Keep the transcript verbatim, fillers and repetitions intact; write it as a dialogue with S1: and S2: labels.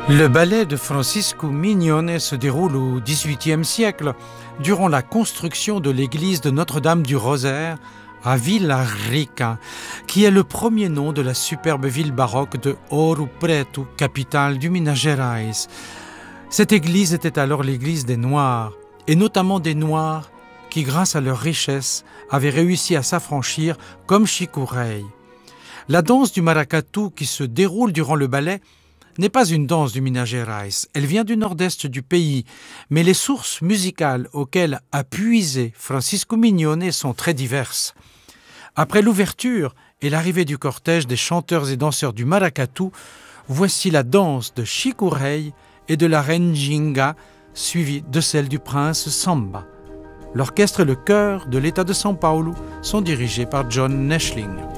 S1: Le ballet de Francisco Mignone se déroule au dix-huitième siècle, durant la construction de l'église de Notre-Dame du Rosaire à Villa-Rica, qui est le premier nom de la superbe ville baroque de Ouro Preto, capitale du Minas Gerais. Cette église était alors l'église des Noirs, et notamment des Noirs qui, grâce à leur richesse, avaient réussi à s'affranchir comme Chico Rey. La danse du maracatu qui se déroule durant le ballet n'est pas une danse du Minas Gerais, elle vient du nord-est du pays, mais les sources musicales auxquelles a puisé Francisco Mignone sont très diverses. Après l'ouverture et l'arrivée du cortège des chanteurs et danseurs du maracatu, voici la danse de Chico Rey et de la reine Ginga, suivie de celle du prince Samba. L'orchestre et le chœur de l'État de São Paulo sont dirigés par John Neschling.